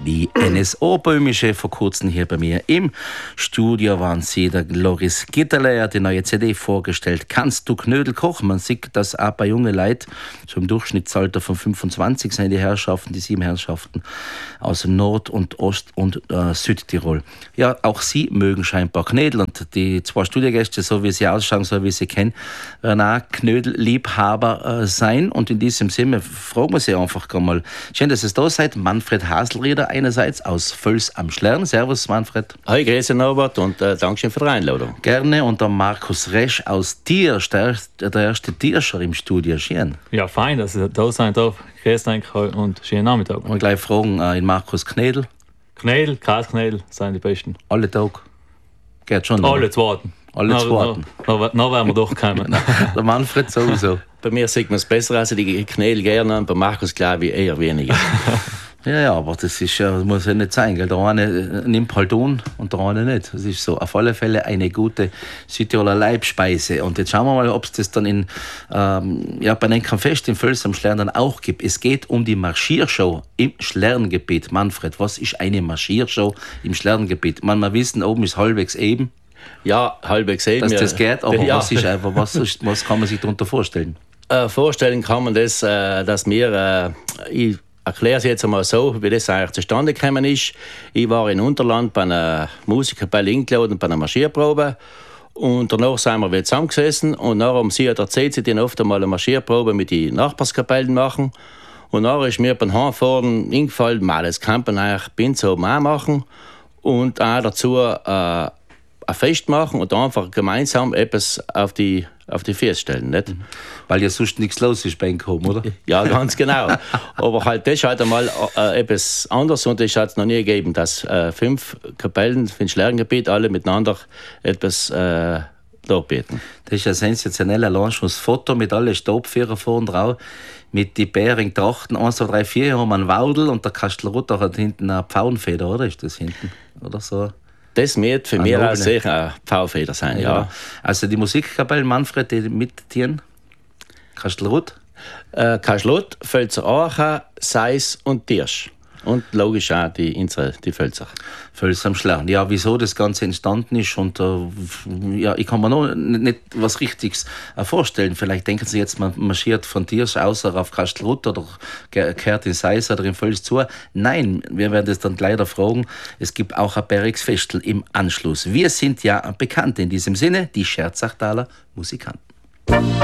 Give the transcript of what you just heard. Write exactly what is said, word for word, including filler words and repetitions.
Die N S O-Böhmische vor kurzem hier bei mir im Studio waren sie, der Loris Gitterle hat die neue C D vorgestellt. Kannst du Knödel kochen? Man sieht das auch bei jungen Leuten, so im Durchschnittsalter von fünfundzwanzig sind die Herrschaften, die sieben Herrschaften aus Nord- und Ost- und äh, Südtirol. Ja, auch sie mögen scheinbar Knödel und die zwei Studiogäste, so wie sie ausschauen, so wie sie kennen, werden auch Knödelliebhaber äh, sein. Und in diesem Sinne fragen wir sie einfach mal. Schön, dass ihr da seid. Manfred Haselrieder einerseits aus Völs am Schlern. Servus, Manfred. Hi, grüße Norbert und äh, Dankeschön für die Einladung. Gerne. Und der Markus Resch aus Tiersch, der, der erste Tierscher im Studio. Schön. Ja, fein, dass ihr da sein darf. Grüß euch und schönen Nachmittag. Und gleich fragen, äh, in Markus Knädel. Knädel, Käseknädel sind die besten. Alle Tag. Geht schon. Alle zweiten. Alle zweiten. Noch werden wir doch kommen. Der Manfred sowieso. Bei mir sieht man es besser, also die Knädel gerne, und bei Markus glaube ich eher weniger. Ja, ja, aber das ist ja, muss ja nicht sein, gell? Der eine nimmt halt an und der andere nicht. Das ist so auf alle Fälle eine gute Südtiroler Leibspeise. Und jetzt schauen wir mal, ob es das dann in, ähm, ja, bei einem Fest in Völs am Schlern dann auch gibt. Es geht um die Marschiershow im Schlerngebiet. Manfred, was ist eine Marschiershow im Schlerngebiet? Man, wir wissen, oben ist halbwegs eben. Ja, halbwegs eben. Dass das geht, aber ja. was ist einfach, was, ist, was kann man sich darunter vorstellen? Äh, vorstellen kann man das, äh, dass wir, äh, ich erkläre es jetzt einmal so, wie das eigentlich zustande gekommen ist. Ich war in Unterland bei einer Musikerkapelle eingeladen, bei einer Marschierprobe. Und danach sind wir wieder zusammengesessen. Und nachher haben sie erzählt, sie oft einmal eine Marschierprobe mit den Nachbarskapellen machen. Und nachher ist mir beim Heimfahren eingefallen, mal das kann man eigentlich bei uns oben auch machen. Und auch dazu äh, ein Fest machen und einfach gemeinsam etwas auf die, auf die Füße stellen. Nicht? Weil ja sonst nichts los ist bei Ihnen gekommen, oder? Ja, ganz genau. Aber halt, das ist halt einmal äh, etwas anderes und das hat es noch nie gegeben, dass äh, fünf Kapellen für das Schlerngebiet alle miteinander etwas äh, darbieten. Das ist ja sensationell. Allein schon das Foto mit allen Stabführern vorne drauf, mit den Bäring-Trachten. eins, zwei, drei, vier haben wir einen Waudel und der Kastelrutter hat hinten eine Pfauenfeder, oder? Ist das hinten? Oder so? Das wird für mich auch sicher eine Pfauenfeder sein, ja. ja. Also die Musikkapelle Manfred, die mittieren? Kastelrutt? Äh, Kastelrutt, Völzer Aachen, Seis und Tiersch. Und logisch auch die Insel, die Völzer. Völs am Schlern. Ja, wieso das Ganze entstanden ist und äh, ja, ich kann mir noch nicht was Richtiges äh, vorstellen. Vielleicht denken Sie jetzt, man marschiert von Tiersch außer auf Kastelrutt oder kehrt in Seis oder in Völs zu. Nein, wir werden das dann leider fragen. Es gibt auch ein Bergsfestel im Anschluss. Wir sind ja bekannt in diesem Sinne, die Scherzachtaler Musikanten.